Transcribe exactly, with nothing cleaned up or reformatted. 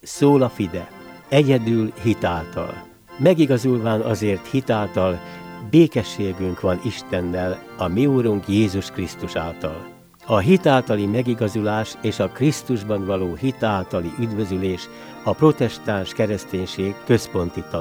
szól a fide, egyedül hitáltal. Megigazulván azért hitáltal, békességünk van Istennel, a mi Úrunk Jézus Krisztus által. A hitáltali megigazulás és a Krisztusban való hitáltali üdvözülés a protestáns kereszténység központi tan.